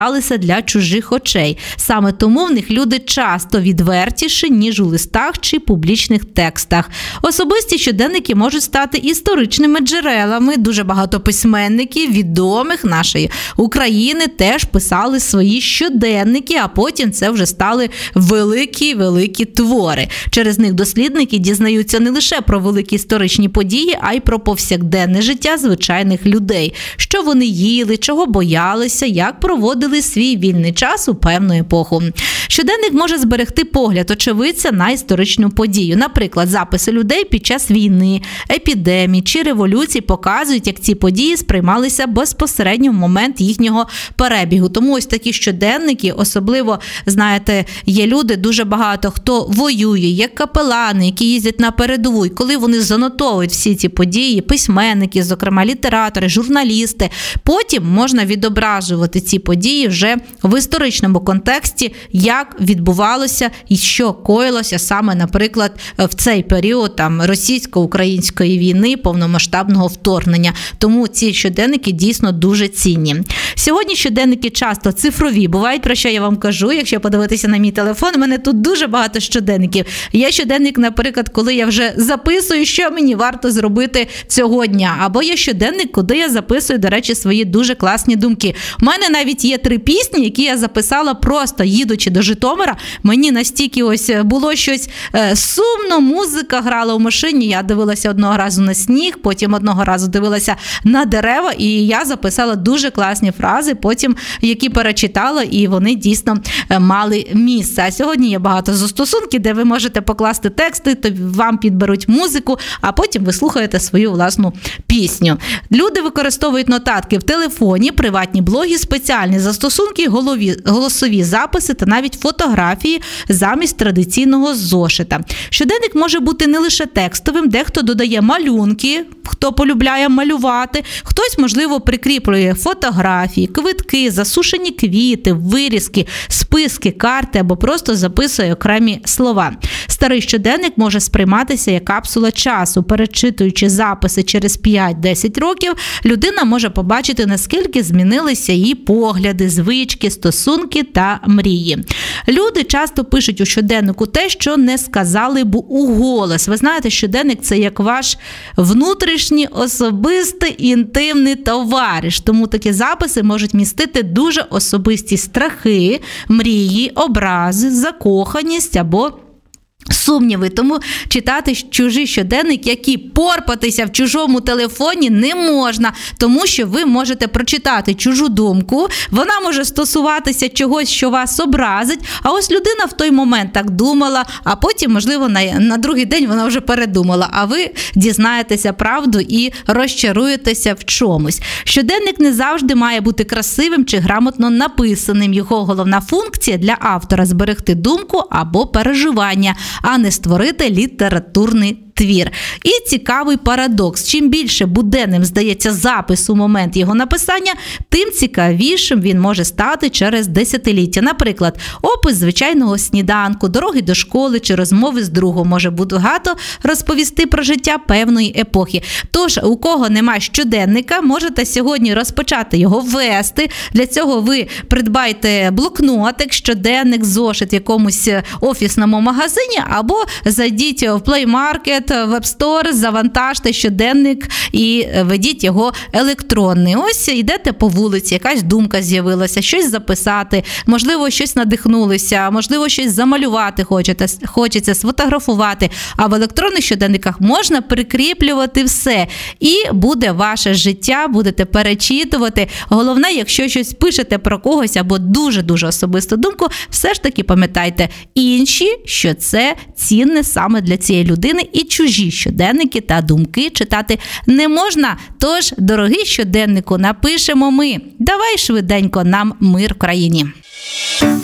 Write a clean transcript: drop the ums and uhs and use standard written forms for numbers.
для чужих очей. Саме тому в них люди часто відвертіші, ніж у листах чи публічних текстах. Особисті щоденники можуть стати історичними джерелами. Дуже багато письменників, відомих нашої України, теж писали свої щоденники, а потім це вже стали великі твори. Через них дослідники дізнаються не лише про великі історичні події, а й про повсякденне життя звичайних людей. Що вони їли, чого боялися, як проводили свій вільний час у певну епоху. Щоденник може зберегти погляд очевидця на історичну подію. Наприклад, записи людей під час війни, епідемій чи революцій показують, як ці події сприймалися безпосередньо в момент їхнього перебігу. Тому ось такі щоденники, особливо, знаєте, є люди, дуже багато хто воює, є капелани, які їздять на передову. І коли вони занотовують всі ці події, письменники, зокрема літератори, журналісти, потім можна відображувати ці події вже в історичному контексті, як відбувалося і що коїлося саме, наприклад, в цей період російсько-української війни, повномасштабного вторгнення. Тому ці щоденники дійсно дуже цінні. Сьогодні щоденники часто цифрові бувають, про що я вам кажу. Якщо подивитися на мій телефон, у мене тут дуже багато щоденників. Є щоденник, наприклад, коли я вже записую, що мені варто зробити цього дня. Або є щоденник, куди я записую, до речі, свої дуже класні думки. У мене навіть є 3 пісні, які я записала просто їдучи до Житомира. Мені настільки ось було щось сумно, музика грала в машині, я дивилася одного разу на сніг, потім одного разу дивилася на дерева, і я записала дуже класні фрази, потім, які перечитала, і вони дійсно мали місце. А сьогодні є багато застосунків, де ви можете покласти тексти, то вам підберуть музику, а потім ви слухаєте свою власну пісню. Люди використовують нотатки в телефоні, приватні блоги, спеціальні застосунки, голосові записи та навіть фотографії замість традиційного зошита. Щоденник може бути не лише текстовим, дехто додає малюнки, хто полюбляє малювати, хтось, можливо, прикріплює фотографії, квитки, засушені квіти, вирізки, списки, карти або просто записує окремі слова. Старий щоденник може сприйматися як капсула часу. Перечитуючи записи через 5-10 років, людина може побачити, наскільки змінилися її погляди, звички, стосунки та мрії. Люди часто пишуть у щоденнику те, що не сказали б уголос. Ви знаєте, щоденник – це як ваш внутрішній, особистий, інтимний товариш. Тому такі записи можуть містити дуже особисті страхи, мрії, образи, закоханість або сумніви. Тому читати чужий щоденник, які порпатися в чужому телефоні не можна, тому що ви можете прочитати чужу думку, вона може стосуватися чогось, що вас образить, а ось людина в той момент так думала, а потім, можливо, на другий день вона вже передумала, а ви дізнаєтеся правду і розчаруєтеся в чомусь. Щоденник не завжди має бути красивим чи грамотно написаним. Його головна функція для автора – зберегти думку або переживання, а не створити літературний твір. І цікавий парадокс. Чим більше буденним здається запис у момент його написання, тим цікавішим він може стати через десятиліття. Наприклад, опис звичайного сніданку, дороги до школи чи розмови з другом може багато розповісти про життя певної епохи. Тож, у кого немає щоденника, можете сьогодні розпочати його вести. Для цього ви придбайте блокнотик, щоденник, зошит в якомусь офісному магазині або зайдіть в Play Market, в App Store, завантажте щоденник і ведіть його електронний. Ось йдете по вулиці, якась думка з'явилася, щось записати, можливо, щось надихнулися, можливо, щось замалювати хочеться, сфотографувати. А в електронних щоденниках можна прикріплювати все. І буде ваше життя, будете перечитувати. Головне, якщо щось пишете про когось або дуже-дуже особисту думку, все ж таки пам'ятайте інші, що це цінне саме для цієї людини, і чужі щоденники та думки читати не можна. Тож, дорогий щоденнику, напишемо ми: давай швиденько нам мир в країні.